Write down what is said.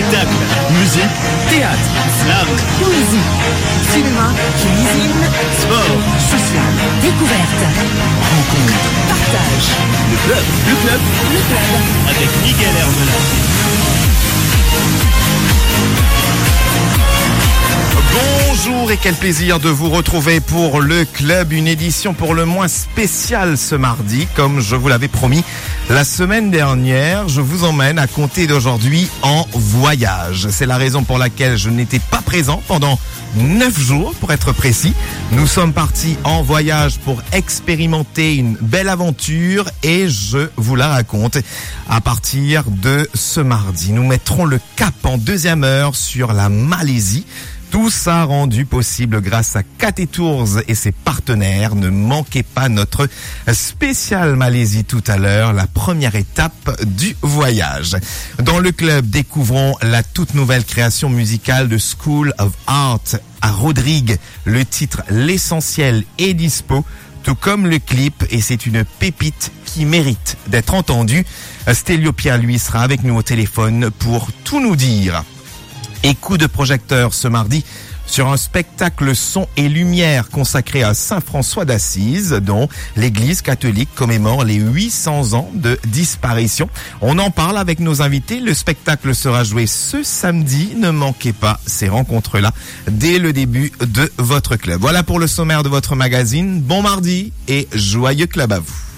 Spectacle, musique, théâtre, slam, poésie, cinéma, cuisine, sport, social, découverte, rencontre, partage. le club avec Miguel Hermelin. Bonjour et quel plaisir de vous retrouver pour le club, une édition pour le moins spéciale ce mardi. Comme je vous l'avais promis la semaine dernière, je vous emmène à compter d'aujourd'hui en voyage. C'est la raison pour laquelle je n'étais pas présent pendant 9 jours pour être précis. Nous sommes partis en voyage pour expérimenter une belle aventure et je vous la raconte à partir de ce mardi. Nous mettrons le cap en deuxième heure sur la Malaisie. Tout ça rendu possible grâce à KT Tours et ses partenaires. Ne manquez pas notre spécial Malaisie tout à l'heure, la première étape du voyage. Dans le club, découvrons la toute nouvelle création musicale de School of Art à Rodrigue. Le titre L'essentiel est dispo, tout comme le clip, et c'est une pépite qui mérite d'être entendue. Stélio Pierre, lui, sera avec nous au téléphone pour tout nous dire. Et coup de projecteur ce mardi sur un spectacle son et lumière consacré à Saint François d'Assise, dont l'Église catholique commémore les 800 ans de disparition. On en parle avec nos invités. Le spectacle sera joué ce samedi. Ne manquez pas ces rencontres-là dès le début de votre club. Voilà pour le sommaire de votre magazine. Bon mardi et joyeux club à vous.